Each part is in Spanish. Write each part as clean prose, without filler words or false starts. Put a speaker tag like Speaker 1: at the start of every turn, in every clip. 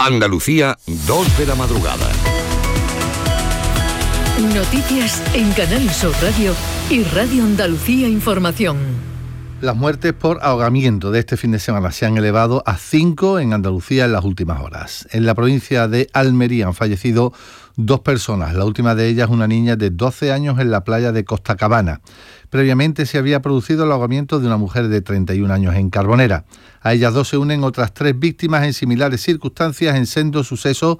Speaker 1: Andalucía, 2 de la madrugada.
Speaker 2: Noticias en Canal Sur Radio y Radio Andalucía Información.
Speaker 3: Las muertes por ahogamiento de este fin de semana se han elevado a 5 en Andalucía en las últimas horas. En la provincia de Almería han fallecido 2 personas, la última de ellas una niña de 12 años en la playa de Costa Cabana. Previamente se había producido el ahogamiento de una mujer de 31 años en Carbonera. A ellas 2 se unen otras 3 víctimas en similares circunstancias en dos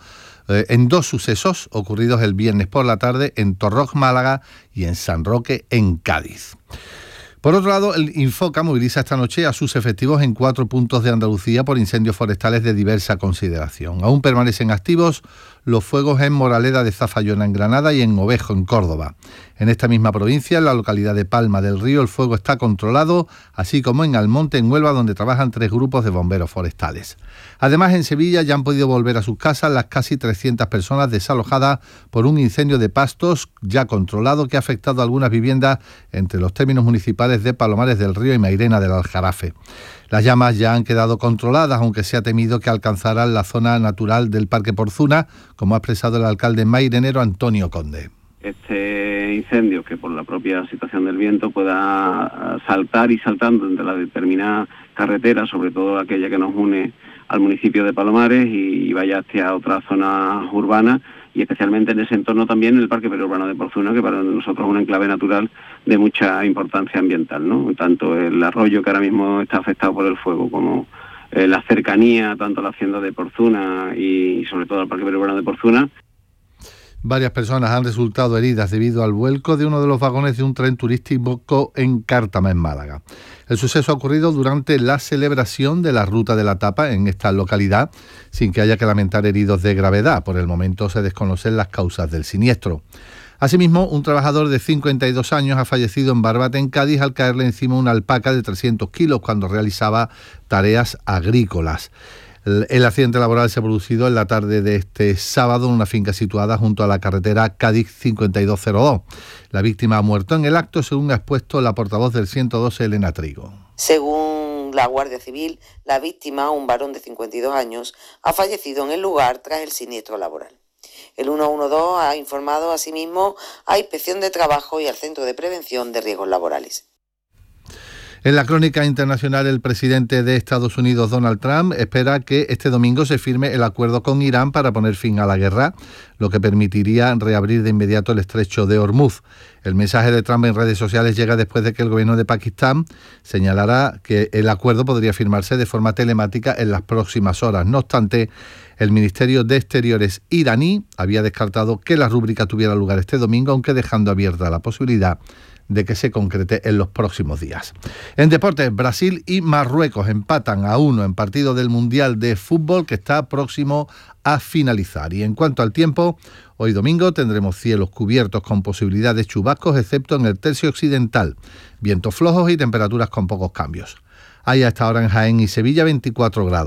Speaker 3: sucesos ocurridos el viernes por la tarde en Torrox, Málaga, y en San Roque, en Cádiz. Por otro lado, el Infoca moviliza esta noche a sus efectivos en 4 puntos de Andalucía por incendios forestales de diversa consideración. Aún permanecen activos los fuegos en Moraleda de Zafayona, en Granada, y en Ovejo, en Córdoba. En esta misma provincia, en la localidad de Palma del Río, el fuego está controlado, así como en Almonte, en Huelva, donde trabajan 3 grupos de bomberos forestales. Además, en Sevilla ya han podido volver a sus casas las casi 300 personas desalojadas por un incendio de pastos ya controlado que ha afectado a algunas viviendas entre los términos municipales de Palomares del Río y Mairena del Aljarafe. Las llamas ya han quedado controladas, aunque se ha temido que alcanzaran la zona natural del Parque Porzuna, como ha expresado el alcalde mairenero Antonio Conde.
Speaker 4: Este incendio, que por la propia situación del viento pueda saltar y saltando entre las determinadas carreteras, sobre todo aquella que nos une al municipio de Palomares y vaya hacia otras zonas urbanas, y especialmente en ese entorno también el Parque Periurbano de Porzuna, que para nosotros es un enclave natural de mucha importancia ambiental, ¿no? Tanto el arroyo, que ahora mismo está afectado por el fuego, como la cercanía tanto a la hacienda de Porzuna y sobre todo al Parque Periurbano de Porzuna.
Speaker 3: Varias personas han resultado heridas debido al vuelco de uno de los vagones de un tren turístico en Cártama, en Málaga. El suceso ha ocurrido durante la celebración de la Ruta de la Tapa en esta localidad, sin que haya que lamentar heridos de gravedad. Por el momento se desconocen las causas del siniestro. Asimismo, un trabajador de 52 años ha fallecido en Barbate, en Cádiz, al caerle encima una alpaca de 300 kilos cuando realizaba tareas agrícolas. El accidente laboral se ha producido en la tarde de este sábado en una finca situada junto a la carretera Cádiz 5202. La víctima ha muerto en el acto, según ha expuesto la portavoz del 112, Elena Trigo.
Speaker 5: Según la Guardia Civil, la víctima, un varón de 52 años, ha fallecido en el lugar tras el siniestro laboral. El 112 ha informado asimismo a Inspección de Trabajo y al Centro de Prevención de Riesgos Laborales.
Speaker 3: En la crónica internacional, el presidente de Estados Unidos, Donald Trump, espera que este domingo se firme el acuerdo con Irán para poner fin a la guerra, lo que permitiría reabrir de inmediato el estrecho de Hormuz. El mensaje de Trump en redes sociales llega después de que el gobierno de Pakistán señalara que el acuerdo podría firmarse de forma telemática en las próximas horas. No obstante, el Ministerio de Exteriores iraní había descartado que la rúbrica tuviera lugar este domingo, aunque dejando abierta la posibilidad de que se concrete en los próximos días. En deportes, Brasil y Marruecos empatan a 1 en partido del Mundial de Fútbol, que está próximo a finalizar. Y en cuanto al tiempo, hoy domingo tendremos cielos cubiertos con posibilidad de chubascos, excepto en el tercio occidental, vientos flojos y temperaturas con pocos cambios. Hay a esta hora en Jaén y Sevilla 24 grados.